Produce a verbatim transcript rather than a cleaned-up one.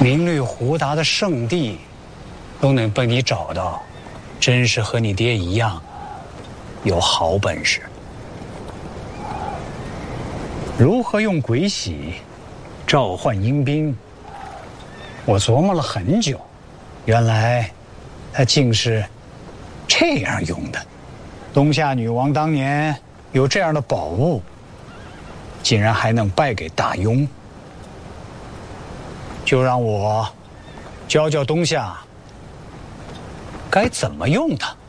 名律胡达的圣地都能被你找到，真是和你爹一样有好本事。如何用鬼玺召唤阴兵，我琢磨了很久，原来它竟是这样用的。东夏女王当年有这样的宝物，竟然还能败给大庸。就让我教教东夏该怎么用它。